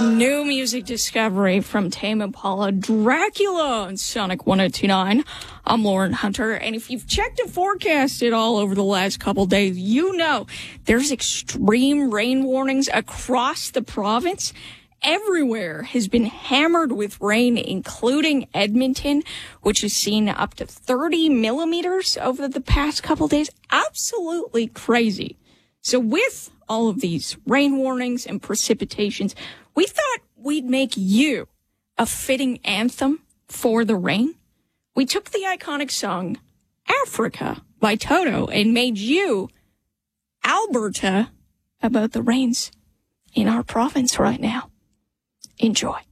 New music discovery from Tame Impala, Dracula on Sonic 1029. I'm Lauren Hunter, and if you've checked and forecasted all over the last couple days, you know there's extreme rain warnings across the province. Everywhere has been hammered with rain, including Edmonton, which has seen up to 30 millimeters over the past couple days. Absolutely crazy. So with all of these rain warnings and precipitations, we thought we'd make you a fitting anthem for the rain. We took the iconic song Africa by Toto and made you Alberta about the rains in our province right now. Enjoy.